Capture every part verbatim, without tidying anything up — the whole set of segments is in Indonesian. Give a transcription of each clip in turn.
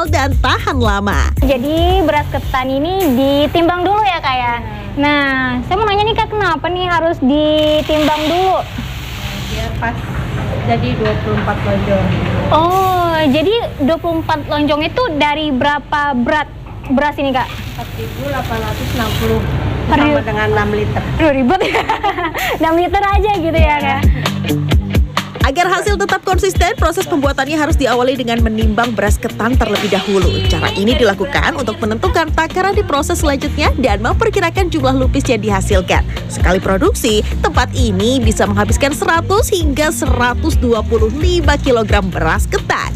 dan tahan lama. Jadi beras ketan ini ditimbang dulu ya Kak ya? Nah, saya mau nanya nih Kak, kenapa nih harus ditimbang dulu? Biar pas jadi dua puluh empat lonjong. Oh, jadi dua puluh empat lonjong itu dari berapa berat beras ini Kak? empat ribu delapan ratus enam puluh sama dengan enam liter. Aduh ribet ya, enam liter aja gitu ya Kak? Agar hasil tetap konsisten, proses pembuatannya harus diawali dengan menimbang beras ketan terlebih dahulu. Cara ini dilakukan untuk menentukan takaran di proses selanjutnya dan memperkirakan jumlah lupis yang dihasilkan. Sekali produksi, tempat ini bisa menghabiskan seratus hingga seratus dua puluh lima kilogram beras ketan.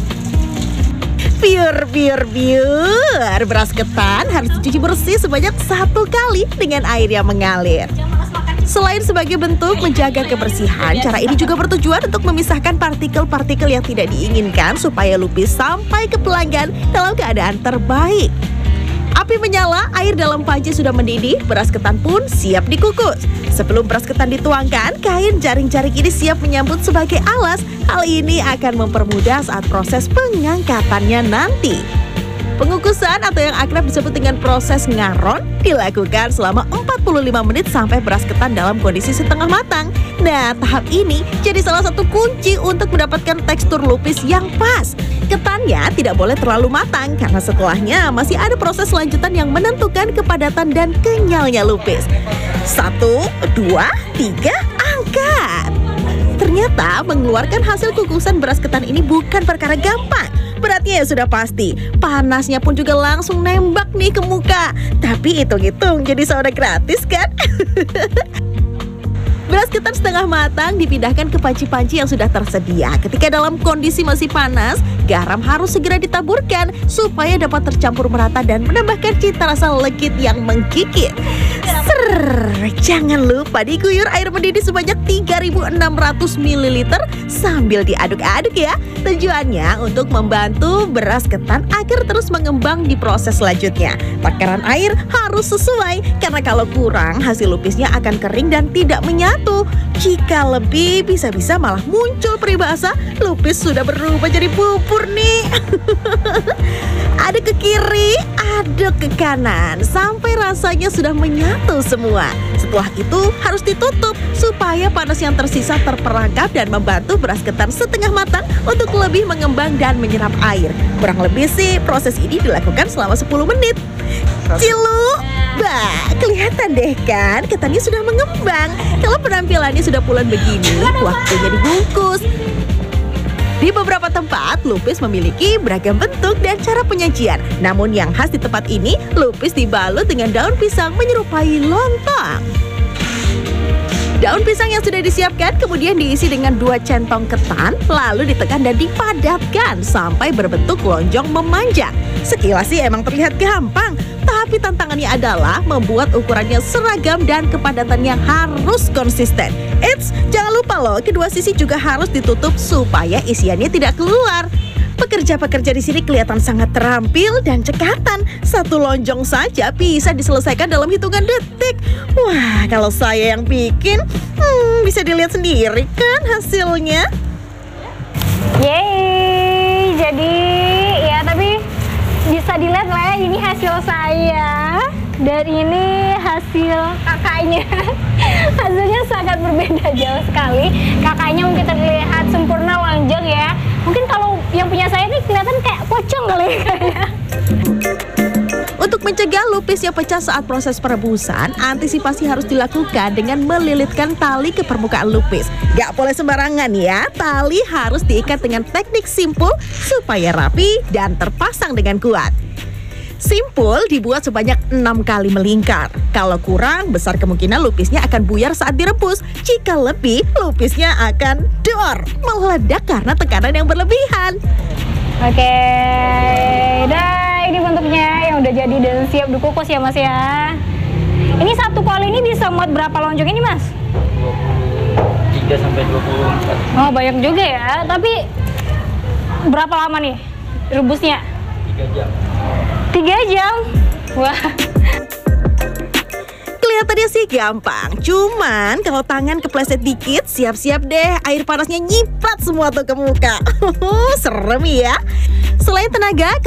Biur, biur, biur. Beras ketan harus dicuci bersih sebanyak satu kali dengan air yang mengalir. Selain sebagai bentuk menjaga kebersihan, cara ini juga bertujuan untuk memisahkan partikel-partikel yang tidak diinginkan supaya lupis sampai ke pelanggan dalam keadaan terbaik. Api menyala, air dalam panci sudah mendidih, beras ketan pun siap dikukus. Sebelum beras ketan dituangkan, kain jaring-jaring ini siap menyambut sebagai alas. Hal ini akan mempermudah saat proses pengangkatannya nanti. Pengukusan atau yang akrab disebut dengan proses ngaron dilakukan selama empat puluh lima menit sampai beras ketan dalam kondisi setengah matang. Nah, tahap ini jadi salah satu kunci untuk mendapatkan tekstur lupis yang pas. Ketannya tidak boleh terlalu matang karena setelahnya masih ada proses lanjutan yang menentukan kepadatan dan kenyalnya lupis. Satu, dua, tiga, angkat. Ternyata mengeluarkan hasil kukusan beras ketan ini bukan perkara gampang. Beratnya ya sudah pasti, panasnya pun juga langsung nembak nih ke muka. Tapi hitung-hitung jadi saudara gratis kan? Beras ketan setengah matang dipindahkan ke panci-panci yang sudah tersedia. Ketika dalam kondisi masih panas, garam harus segera ditaburkan supaya dapat tercampur merata dan menambahkan cita rasa legit yang menggigit. Ser, jangan lupa diguyur air mendidih sebanyak tiga ribu enam ratus mililiter sambil diaduk-aduk ya. Tujuannya untuk membantu beras ketan agar terus mengembang di proses selanjutnya. Takaran air harus sesuai karena kalau kurang hasil lupisnya akan kering dan tidak menyatu. Jika lebih bisa-bisa malah muncul peribahasa lupis sudah berubah jadi bubur nih. Aduk ke kiri, aduk ke kanan sampai rasanya sudah menyatu semua. Setelah itu harus ditutup supaya panas yang tersisa terperangkap dan membantu beras ketan setengah matang untuk lebih mengembang dan menyerap air. Kurang lebih sih proses ini dilakukan selama sepuluh menit. Cilu, bah, kelihatan deh kan ketannya sudah mengembang. Kalau penampilannya sudah pulen begini, waktunya dibungkus. Di beberapa tempat, lupis memiliki beragam bentuk dan cara penyajian. Namun yang khas di tempat ini, lupis dibalut dengan daun pisang menyerupai lontong. Daun pisang yang sudah disiapkan kemudian diisi dengan dua centong ketan, lalu ditekan dan dipadatkan sampai berbentuk lonjong memanjang. Sekilas sih emang terlihat gampang, tapi tantangannya adalah membuat ukurannya seragam dan kepadatannya harus konsisten. Eits, jangan lupa loh, kedua sisi juga harus ditutup supaya isiannya tidak keluar. Pekerja-pekerja di sini kelihatan sangat terampil dan cekatan. Satu lonjong saja bisa diselesaikan dalam hitungan detik. Wah, kalau saya yang bikin, hmm, bisa dilihat sendiri kan hasilnya. Yeay, jadi ya tapi bisa dilihat lah ya, ini hasil saya dan ini hasil kakaknya. Hasilnya sangat berbeda jauh sekali. Kakaknya mungkin terlihat sempurna lonjong ya. Mungkin kalau yang punya saya ini kelihatan kayak pocong kali ya. Untuk mencegah lupisnya pecah saat proses perebusan, antisipasi harus dilakukan dengan melilitkan tali ke permukaan lupis. Gak boleh sembarangan ya, tali harus diikat dengan teknik simpul supaya rapi dan terpasang dengan kuat. Simpul dibuat sebanyak enam kali melingkar. Kalau kurang, besar kemungkinan lupisnya akan buyar saat direbus. Jika lebih, lupisnya akan dor, meledak karena tekanan yang berlebihan. Oke, dah ini bentuknya yang udah jadi dan siap dikukus ya Mas ya. Ini satu kol ini bisa muat berapa lonjong ini Mas? dua puluh tiga sampai dua puluh empat. Oh banyak juga ya, tapi berapa lama nih rebusnya? tiga jam. tiga jam? Wah. Kelihatannya sih gampang, cuman kalau tangan kepleset dikit, siap-siap deh air panasnya nyiprat semua tuh ke muka. Serem ya. Selain tenaga,